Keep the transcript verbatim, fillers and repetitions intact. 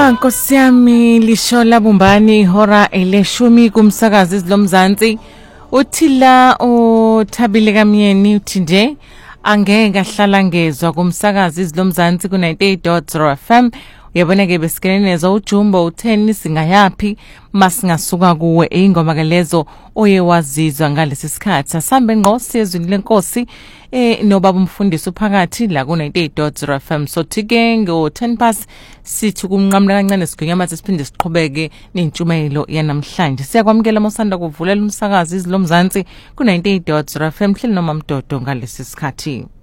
Ah, Nkosi yami lishola bumbani ihora eleshumi kumsakazi izilomzansi. Uthi la uThabile Kamyeni uthi nje angeke ahlala ngezwa kumsakazi izilomzansi ku ninety-eight point zero F M. Uyabona ke besikeneza uJumbo utheni singayapi masingasuka kuwe ingoma ke lezo oye wazizwa ngalesi sikhathi. Asambe ngqo siyezwini lenkosi eh nobaba umfundisi uphakathi la ku ninety-eight point zero F M. So thike ngo ten past sithi kumnqamla kancane sigwinya mathi siphinde siqhubeke nentshumayelo yanamhlanje. Siyakwamukela mosanda kuvulela umsakazi izilomzansi ku ninety-eight point zero F M hleli noma Mdodo ngalesi sikhathi.